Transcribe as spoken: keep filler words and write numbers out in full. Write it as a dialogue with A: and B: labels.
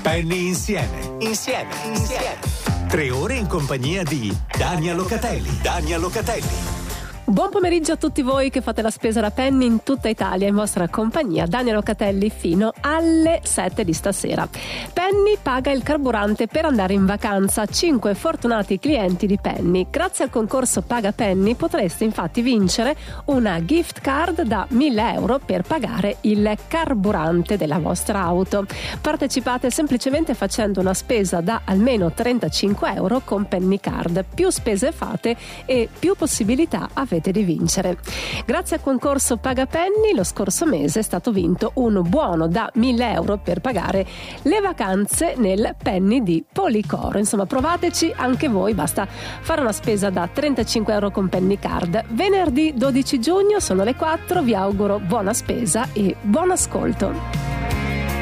A: Penny insieme. Insieme. Insieme. Tre ore in compagnia di Dania Locatelli. Dania Locatelli.
B: Buon pomeriggio a tutti voi che fate la spesa da Penny in tutta Italia, in vostra compagnia Dania Locatelli fino alle sette di stasera. Penny paga il carburante per andare in vacanza. Cinque fortunati clienti di Penny. Grazie al concorso Paga Penny potreste infatti vincere una gift card da mille euro per pagare il carburante della vostra auto. Partecipate semplicemente facendo una spesa da almeno trentacinque euro con Penny Card. Più spese fate e più possibilità avete di vincere. Grazie al concorso Paga Penny lo scorso mese è stato vinto un buono da mille euro per pagare le vacanze nel Penny di Policoro. Insomma, provateci anche voi, basta fare una spesa da trentacinque euro con Penny Card. Venerdì dodici giugno sono le quattro, vi auguro buona spesa e buon ascolto.